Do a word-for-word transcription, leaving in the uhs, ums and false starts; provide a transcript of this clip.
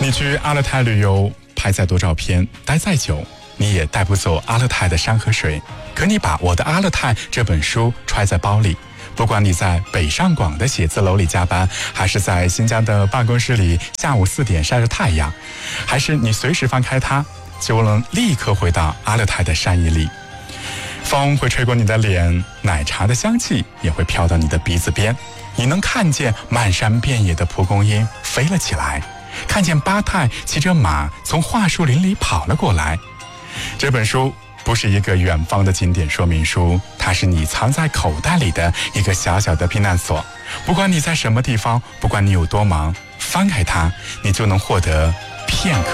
你去阿勒泰旅游，拍再多照片，待再久，你也带不走阿勒泰的山和水。可你把《我的阿勒泰》这本书揣在包里，不管你在北上广的写字楼里加班，还是在新疆的办公室里下午四点晒着太阳，还是你随时翻开它，就能立刻回到阿勒泰的山野里。风会吹过你的脸，奶茶的香气也会飘到你的鼻子边，你能看见漫山遍野的蒲公英飞了起来，看见巴泰骑着马从桦树林里跑了过来。这本书不是一个远方的景点说明书，它是你藏在口袋里的一个小小的避难所。不管你在什么地方，不管你有多忙，翻开它，你就能获得片刻